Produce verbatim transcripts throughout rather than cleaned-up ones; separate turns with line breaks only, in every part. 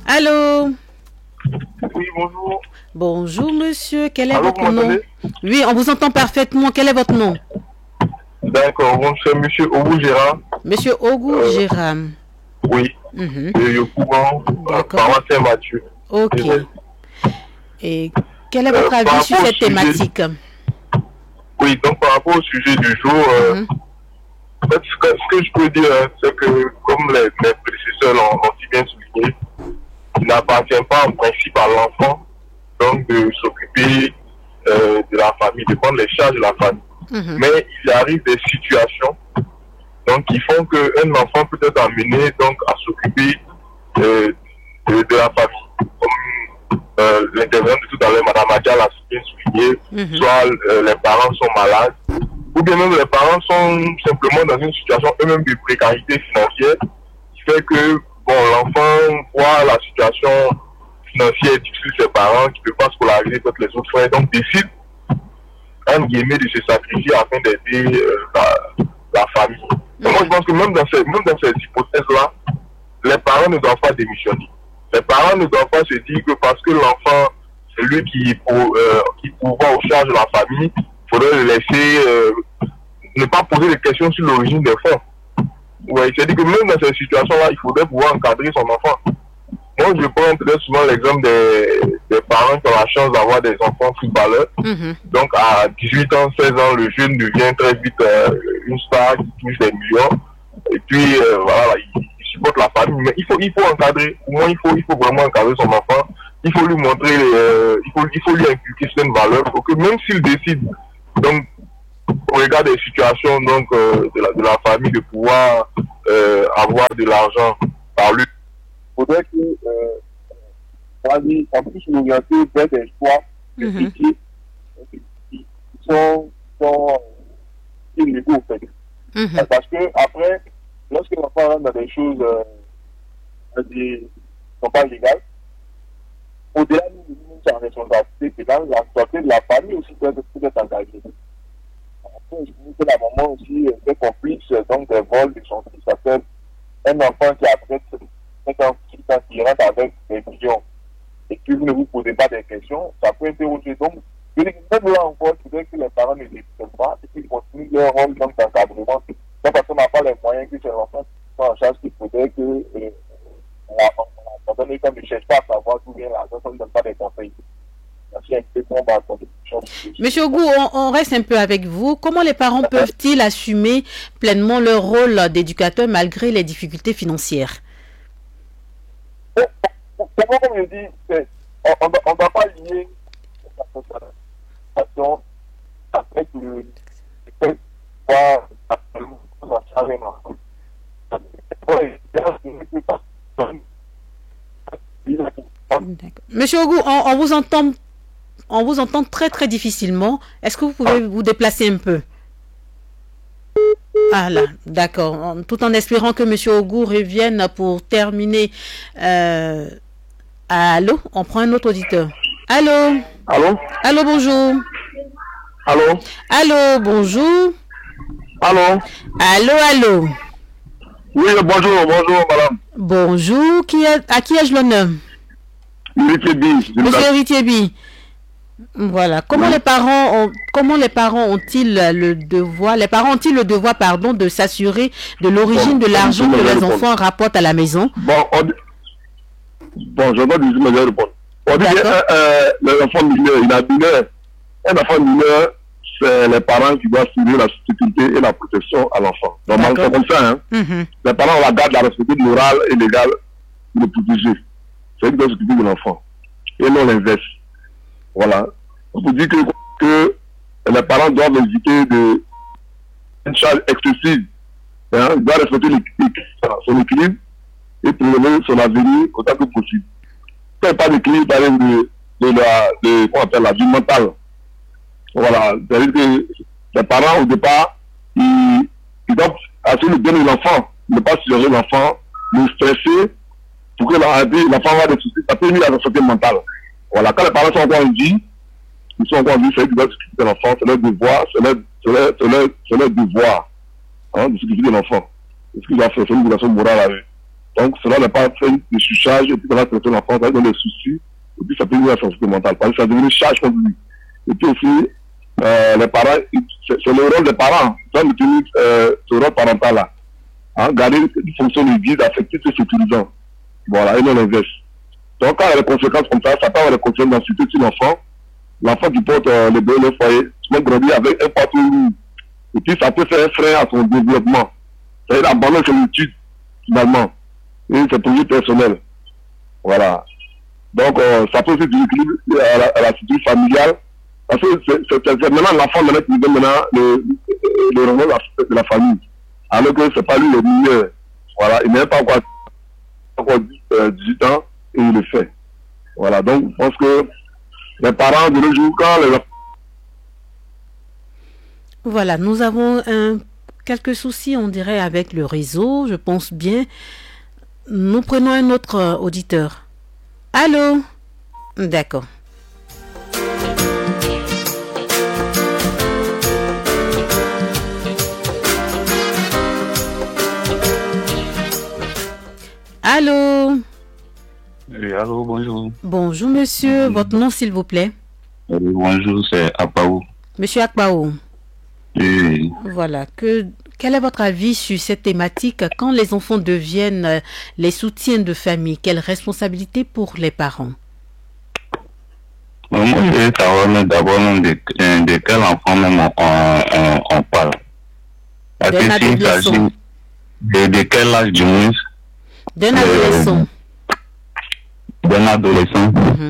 Allô?
Oui, bonjour.
Bonjour, monsieur. Quel est
Allô,
votre
vous
nom?
m'entendez?
Oui, on vous entend parfaitement. Quel est votre nom?
D'accord, bon, c'est monsieur Ogu Gérard.
Monsieur Ogu
Euh,
Géram.
Oui,
Mhm.
de Yopougon,
D'accord.
par Saint-Mathieu.
Ok.
Désolé.
Et quel est
Euh,
votre
par
avis sur
rapport au
cette
sujet-
thématique?
Oui, donc par rapport au sujet du jour, euh,
Mhm.
en fait, ce, que, ce que je peux dire, hein, c'est que, comme les, mes prédécesseurs l'ont l'ont si bien souligné, il n'appartient pas en principe à l'enfant donc de s'occuper euh, de la famille, de prendre les charges de la famille.
Mhm.
Mais il arrive des situations donc, qui font qu'un enfant peut être amené donc, à s'occuper euh, de, de la famille. Comme euh, l'intervenant de tout à l'heure, Mme Adjal a bien souligné,
Mhm.
soit euh, les parents sont malades, ou bien même les parents sont simplement dans une situation eux-mêmes de précarité financière, qui fait que bon, l'enfant voit la situation financière difficile de ses parents, qui ne peut pas scolariser toutes les autres frères, donc décide, entre guillemets, de se sacrifier afin d'aider euh, la, la famille. Et moi, je pense que même dans ces, même dans ces hypothèses-là, les parents ne doivent pas démissionner. Les parents ne doivent pas se dire que parce que l'enfant, c'est lui qui, pour, euh, qui pourvoit aux charges de la famille, il faudrait le laisser, euh, ne pas poser des questions sur l'origine des fonds. Ouais, c'est-à-dire que même dans ces situations-là, il faudrait pouvoir encadrer son enfant. Moi, je prends très souvent l'exemple des, des parents qui ont la chance d'avoir des enfants footballeurs.
Mhm.
Donc, à dix-huit ans, seize ans, le jeune devient très vite euh, une star qui touche des millions. Et puis, euh, voilà, il, il supporte la famille. Mais il faut, il faut encadrer. Pour moi, il faut, il faut vraiment encadrer son enfant. Il faut lui montrer, euh, il, faut, il faut lui inculquer certaines valeurs pour que même s'il décide, donc, au regard des situations donc, euh, de, la, de la famille, de pouvoir euh, avoir de l'argent par lui, il faudrait que, euh, en plus, l'orienter vers des choix de
Mhm.
métiers qui sont, sont illégaux, en fait.
Mhm.
Parce que, après, lorsque l'enfant rentre dans des choses euh, qui ne sont pas légales, au-delà de sa responsabilité pénale, la responsabilité de la famille aussi peut être, peut être engagée. Après, je dis que la maman aussi fait complice donc des vols de son fils. Ça fait un enfant qui après cinq ans, six ans, qui rentre avec des millions et que vous ne vous posez pas des questions, ça peut interroger. Donc, je dis que même là encore, il faudrait que les parents ne décident pas et qu'ils continuent leur rôle donc d'encadrement. Non parce qu'on n'a pas les moyens que ces enfants soient en charge, qu'il faudrait que euh, on donne les temps ne cherche pas à savoir d'où vient l'argent, on ne donne pas des conseils. Merci un peu pour ma contribution.
Monsieur Ogu, on, on reste un peu avec vous. Comment les parents peuvent-ils assumer pleinement leur rôle d'éducateur malgré les difficultés financières?
Comment comme je dis, c'est, on ne doit pas lier la façon avec le fait voir la charge d'un enfant.
Monsieur Ogu, on, on vous entend, on vous entend très très difficilement. Est-ce que vous pouvez vous déplacer un peu? Ah là, d'accord. Tout en espérant que Monsieur Ogu revienne pour terminer. Euh... Allô, on prend un autre auditeur. Allô.
Allô.
Allô, bonjour.
Allô.
Allô, bonjour.
Allô.
Allô, allô.
Oui, bonjour, bonjour, madame.
Bonjour, qui est, à qui ai-je l'honneur?
Héritier B.
Monsieur Héritier B. Voilà. Comment oui. les parents ont, comment les parents ont-ils le devoir, les parents ont-ils le devoir, pardon, de s'assurer de l'origine bon, de l'argent que les enfants rapportent à la maison?
Bon, on... bon je vais dire, mais je vais répondre. On dit que euh, euh, l'enfant mineur, il a mineur. Un enfant mineur, c'est les parents qui doivent assurer la sécurité et la protection à l'enfant. Normalement, c'est comme ça. Hein? Mm-hmm. Les parents ont la garde, la responsabilité morale et légale de le protéger. C'est eux qui doivent s'occuper de l'enfant. Et non l'inverse. Voilà. On peut dire que, que les parents doivent éviter de une charge excessive. Hein? Ils doivent respecter son équilibre et préserver son avenir autant que possible. Quand il parle d'équilibre, il parle de, de, la, de, comment on appelle, la vie mentale. Voilà. C'est-à-dire que les parents, au départ, ils, ils doivent assurer le bien de l'enfant, ne pas surveiller l'enfant, le stresser pour que l'enfant va des soucis. Ça peut nuire à la santé mentale. Voilà. Quand les parents sont encore en vie, ils sont encore en vie, c'est eux qui doivent s'occuper de l'enfant, c'est leur devoir, c'est leur, c'est leur, c'est leur, c'est leur devoir hein, de s'occuper de l'enfant. C'est ce qu'ils doivent faire, c'est une obligation morale à eux. Donc, cela n'est pas fait de chuchage, et puis ça va traiter l'enfant, ça va donner des soucis, et puis ça peut nuire à sa santé mentale, parce que ça devient une charge contre lui. Et puis aussi, euh, les parents, c'est, c'est le rôle des parents, ça me tenir euh, ce rôle parental-là. Hein, garder une fonction de guide affectif et sécurisant. Voilà, et non l'inverse. Donc, quand il y a des conséquences comme ça, ça peut avoir des conséquences d'anxiété sur l'enfant. L'enfant qui porte euh, le bébé au foyer, souvent grandit avec un poids trop lourd. Et puis, ça peut faire un frein à son développement. C'est-à-dire abandonner son étude, finalement. Et ses projets personnels. Voilà. Donc, euh, ça peut aussi déséquilibrer à la, à la situation familiale. Parce que c'est, c'est, c'est maintenant l'enfant maintenant qui donne maintenant le, le, le rôle de la famille. Alors que c'est pas lui le meilleur. Voilà. Il n'a pas encore, encore dix-huit ans et il le fait. Voilà. Donc, je pense que les parents de nos jours, quand les...
Voilà, nous avons un, quelques soucis, on dirait, avec le réseau, je pense bien. Nous prenons un autre euh, auditeur. Allô? D'accord. Allô?
Oui, allô, bonjour.
Bonjour, monsieur. Votre nom, s'il vous plaît?
Oui, bonjour, c'est Akpaou.
Monsieur Akpaou.
Oui.
Voilà. Que, quel est votre avis sur cette thématique quand les enfants deviennent euh, les soutiens de famille? Quelle responsabilité pour les parents?
Moi, je veux savoir d'abord de, de quel enfant même on, on, on parle. Parce
D'un
que s'il s'agit de, de quel âge du moins?
D'un adolescent.
Euh, d'un adolescent.
Mm-hmm.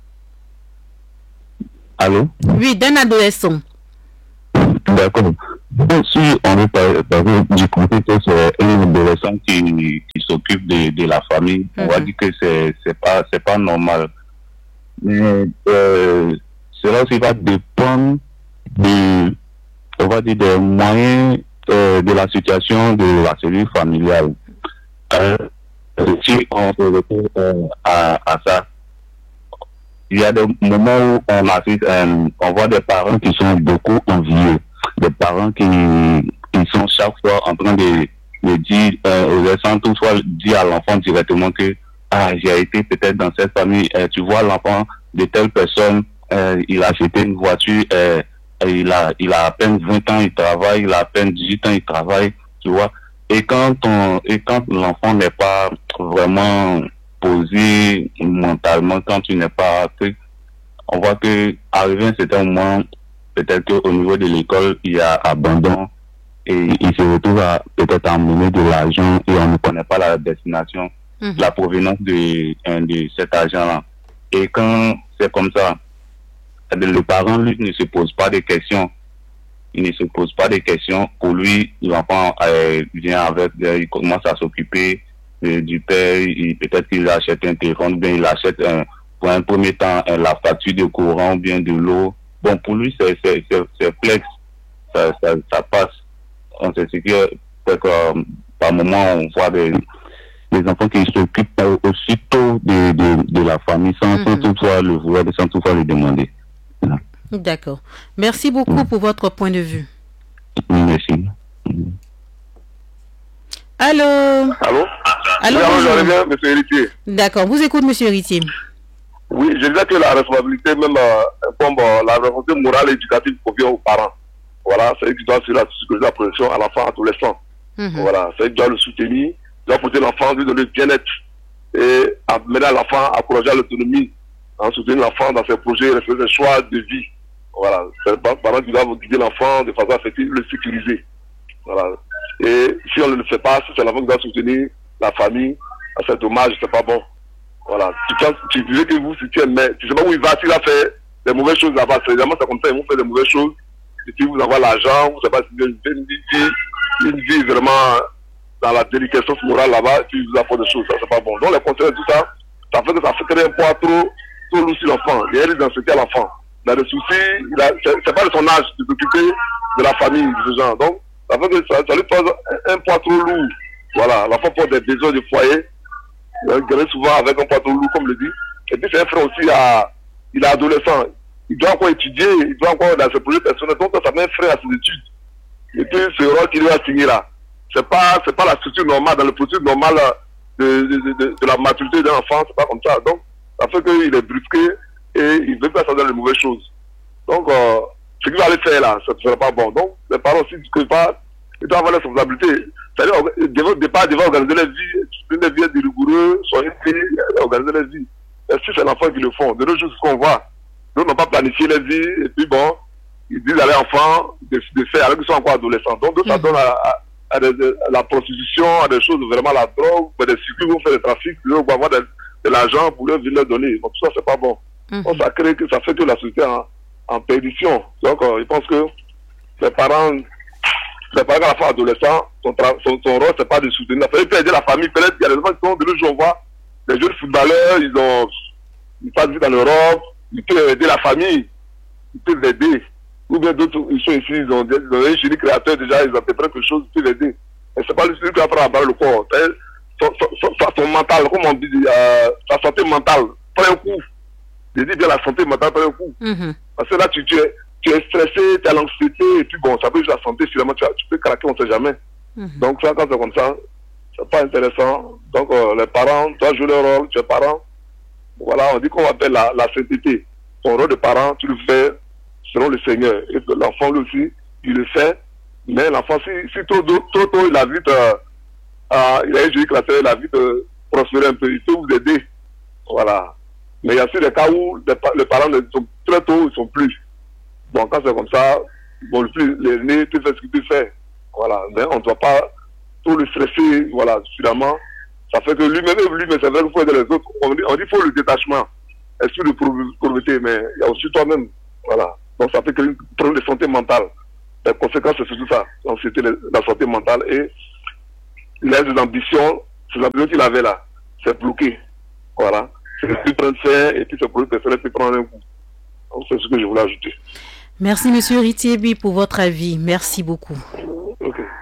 Allô?
Oui, d'un adolescent.
D'accord. Bon, si on veut parler, parler du côté que c'est un adolescent qui, qui s'occupe de, de la famille, mm-hmm. on va dire que c'est, c'est pas, c'est pas normal. Mais euh, cela aussi va dépendre de, on va dire, des moyens euh, de la situation de la cellule familiale. Euh, si on se retrouve euh, à, à ça, il y a des moments où on assiste, euh, on voit des parents qui sont beaucoup envieux, des parents qui, qui sont chaque fois en train de, de dire, euh, sans toutefois dire à l'enfant directement que ah, j'ai été peut-être dans cette famille, euh, tu vois l'enfant de telle personne, euh, il a acheté une voiture, euh, il a il a à peine vingt ans, il travaille, il a à peine dix-huit ans, il travaille, tu vois. Et quand on et quand l'enfant n'est pas vraiment posé mentalement, quand tu n'es pas truc, on voit que arrivé à un certain moment, peut-être qu'au niveau de l'école, il y a abandon et il se retrouve à peut-être à mener de l'argent et on ne connaît pas la destination, mmh. la provenance de, de cet argent-là. Et quand c'est comme ça, le parent, lui, ne se pose pas de questions. Il ne se pose pas de questions. Pour lui, l'enfant euh, vient avec, euh, il commence à s'occuper euh, du père. Il, peut-être qu'il achète un téléphone, bien il achète un, pour un premier temps un, la facture de courant, bien de l'eau. Bon, pour lui, c'est, c'est, c'est, c'est flex. Ça, ça, ça passe. On sait que peut-être euh, par moment, on voit des, des enfants qui s'occupent aussitôt de, de, de la famille sans, mm-hmm. sans toutefois le vouloir, sans toutefois le demander. Voilà.
D'accord. Merci beaucoup mmh. pour votre point de vue.
Merci.
Allô?
Allô?
Allô,
oui, allô, bien, monsieur Héritier.
D'accord, vous écoutez, monsieur Héritier.
Oui, je disais que la responsabilité, même euh, comme euh, la responsabilité morale et éducative provient aux parents. Voilà, c'est eux qui doivent assurer la, la protection à l'enfant adolescent. Mmh. Voilà, c'est eux qui doivent le soutenir, doivent porter l'enfant, lui donner le bien-être et amener l'enfant à encourager l'autonomie, en soutenir l'enfant dans ses projets, respecter ses choix de vie. Voilà, c'est le parent qui doit guider l'enfant de façon affective, le sécuriser. Voilà. Et si on ne le fait pas, si c'est l'enfant qui doit soutenir la famille, c'est dommage, c'est pas bon. Voilà. Tu penses, tu disais que vous, si tu es mais tu sais pas où il va, s'il a fait des mauvaises choses là-bas, c'est évidemment c'est comme ça, ils vont faire des mauvaises choses. Et puis vous avez l'argent, vous savez pas si vous avez une vie, une vie vraiment dans la délication morale là-bas, et puis vous apportez des choses, ça c'est pas bon. Donc les conseils tout ça, ça fait que ça fait créer un poids trop, trop lourd sur l'enfant. Il y a des anxiétés à l'enfant. Il a des soucis, il a, c'est, c'est pas de son âge de s'occuper de la famille, de ce genre. Donc, ça fait que ça, ça lui pose un, un poids trop lourd. Voilà, l'enfant porte des besoins de foyer, il gagne souvent avec un poids trop lourd, comme le dit. Et puis, c'est un frère aussi, à, il est adolescent. Il doit encore étudier, il doit encore dans ses projets personnels. Donc, ça met un frère à ses études. Et puis, ce rôle qu'il lui a signé là, c'est pas, c'est pas la structure normale, dans le processus normal de, de, de, de la maturité d'un enfant, c'est pas comme ça. Donc, ça fait qu'il est brusqué et il ne veut pas s'attendre les mauvaises choses. Donc, euh, ce qu'il va aller faire là, ça ne sera pas bon. Donc, les parents aussi, quelque part, ils doivent avoir la responsabilité. C'est-à-dire, au départ, ils devaient organiser leur vie, une vie rigoureux, soigner une vie, organiser leur vie. Et si c'est l'enfant qui le font, de nos jours, ce qu'on voit, nous n'avons pas planifié leur vie, et puis bon, ils disent à leurs enfants de, de faire alors qu'ils sont encore adolescents. Donc, ça donne à, à, à, des, à la prostitution, à des choses vraiment, la drogue, à des circuits qui vont faire des trafics, qui vont avoir de, de l'argent pour leur, leur donner. Donc, tout ça, c'est pas bon. Mm-hmm. Donc, ça crée que ça fait que la société en, en perdition. Donc, euh, je pense que les parents, les parents, à la fois adolescents, son, son, son rôle, c'est pas de soutenir. Il faut aider la famille. Peut-être qu'il y a des gens qui sont de nos jours, on voit, les jeunes footballeurs, ils ont, ils passent vite en Europe, ils peuvent aider la famille, ils peuvent l'aider. Ou bien d'autres, ils sont ici, ils ont, ils ont un génie créateur déjà, ils ont fait quelque chose, ils peuvent l'aider. Et c'est pas lui qui va prendre à barre le corps. Son, son, son, son mental, comme on dit, euh, sa santé mentale, prend un coup. Je dis bien la santé mentale prend un coup. Mm-hmm. Parce que là, tu, tu, es, tu es stressé, tu as l'anxiété, et puis bon, ça peut juste la santé, finalement, tu, tu peux craquer, on ne sait jamais. Mm-hmm. Donc, ça, quand c'est comme ça, c'est pas intéressant. Donc, euh, les parents doivent jouer leur rôle, tu es parent. Voilà, on dit qu'on appelle la, la sainteté. Ton rôle de parent, tu le fais selon le Seigneur. Et l'enfant, lui aussi, il le fait. Mais l'enfant, si, si trop, trop tôt, il a vite, euh, euh, il a eu classé, il a vite euh, prospéré un peu, il peut vous aider. Voilà. Mais il y a aussi des cas où les, les parents, sont, très tôt, ils sont plus. Bon, quand c'est comme ça, bon, le plus, l'aîné, tu fais ce qu'il peut faire. Voilà. Mais on ne doit pas tout le stresser, voilà, suffisamment. Ça fait que lui-même, lui, mais c'est vrai qu'il faut aider les autres. On dit, on dit qu'il faut le détachement. Esprit de pauvreté, mais il y a aussi toi-même. Voilà. Donc ça fait qu'un problème de santé mentale. Les conséquences, c'est surtout ça. Donc c'était la santé mentale et il a des ambitions, ces ambitions qu'il avait là, c'est bloqué. Voilà. C'est plus prendre faire et puis c'est pour le puis prendre un coup. Donc c'est ce que je voulais ajouter.
Merci Monsieur Ritiebi pour votre avis. Merci beaucoup.
Ok.